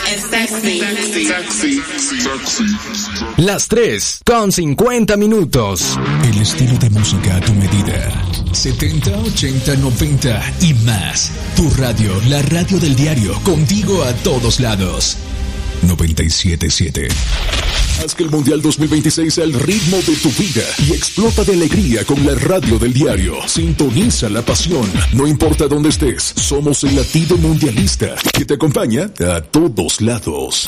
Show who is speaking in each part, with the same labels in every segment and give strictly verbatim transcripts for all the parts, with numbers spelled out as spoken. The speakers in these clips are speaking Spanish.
Speaker 1: Las tres con cincuenta minutos.
Speaker 2: El estilo de música a tu medida. setenta, ochenta, noventa y más. Tu radio, la radio del diario, contigo a todos lados. noventa y siete punto siete. Haz que el Mundial dos mil veintiséis sea el ritmo de tu vida y explota de alegría con la radio del diario. Sintoniza la pasión. No importa dónde estés, somos el latido mundialista que te acompaña a todos lados.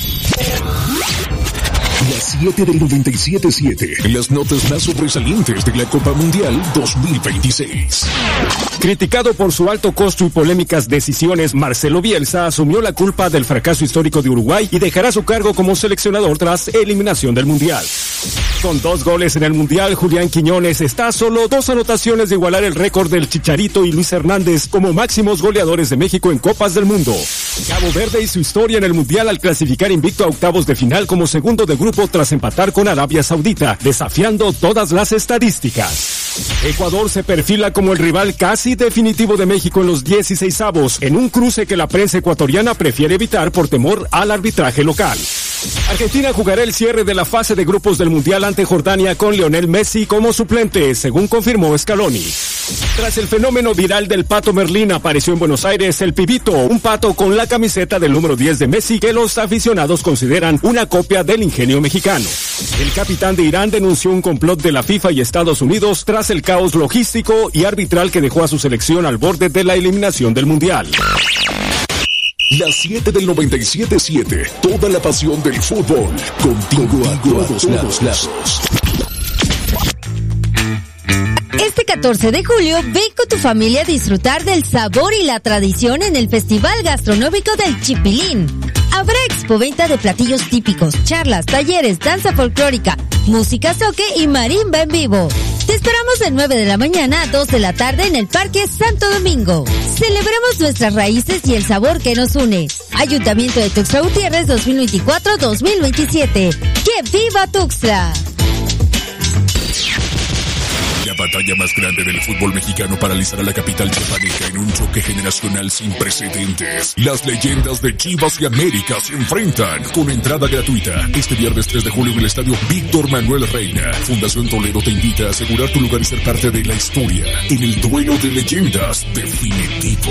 Speaker 2: Las siete del noventa y siete punto siete. Las notas más sobresalientes de la Copa Mundial dos mil veintiséis.
Speaker 3: Criticado por su alto costo y polémicas decisiones, Marcelo Bielsa asumió la culpa del fracaso histórico de Uruguay y dejará su cargo como seleccionador tras eliminación del Mundial. Con dos goles en el Mundial, Julián Quiñones está a solo dos anotaciones de igualar el récord del Chicharito y Luis Hernández como máximos goleadores de México en Copas del Mundo. Cabo Verde y su historia en el Mundial al clasificar invicto a octavos de final como segundo de grupo tras empatar con Arabia Saudita, desafiando todas las estadísticas. Ecuador se perfila como el rival casi definitivo de México en los dieciseisavos, en un cruce que la prensa ecuatoriana prefiere evitar por temor al arbitraje local. Argentina jugará el cierre de la fase de grupos del Mundial ante Jordania con Lionel Messi como suplente, según confirmó Scaloni. Tras el fenómeno viral del Pato Merlín, apareció en Buenos Aires el Pibito, un pato con la camiseta del número diez de Messi que los aficionados consideran una copia del ingenio mexicano. El capitán de Irán denunció un complot de la FIFA y Estados Unidos tras el caos logístico y arbitral que dejó a su selección al borde de la eliminación del Mundial.
Speaker 2: Las siete del noventa y siete punto siete. Toda la pasión del fútbol. Contigo, Contigo a todos, a todos lados.
Speaker 4: Este catorce de julio, ven con tu familia a disfrutar del sabor y la tradición en el Festival Gastronómico del Chipilín. Habrá expoventa de platillos típicos, charlas, talleres, danza folclórica, música zoque y marimba en vivo. Te esperamos de nueve de la mañana a dos de la tarde en el Parque Santo Domingo. Celebremos nuestras raíces y el sabor que nos une. Ayuntamiento de Tuxtla Gutiérrez dos mil veinticuatro a dos mil veintisiete. ¡Que viva Tuxtla!
Speaker 2: La batalla más grande del fútbol mexicano paralizará la capital chiapaneca en un choque generacional sin precedentes. Las leyendas de Chivas y América se enfrentan con entrada gratuita este viernes tres de julio en el estadio Víctor Manuel Reina. Fundación Toledo te invita a asegurar tu lugar y ser parte de la historia en el duelo de leyendas definitivo.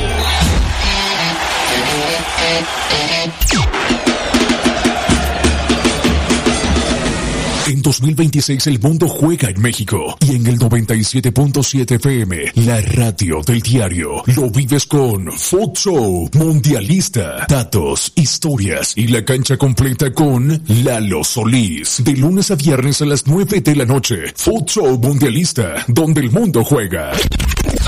Speaker 2: En dos mil veintiséis el mundo juega en México y en el noventa y siete punto siete F M, la radio del diario, lo vives con Food Show Mundialista, datos, historias y la cancha completa con Lalo Solís. De lunes a viernes a las nueve de la noche, Food Show Mundialista, donde el mundo juega.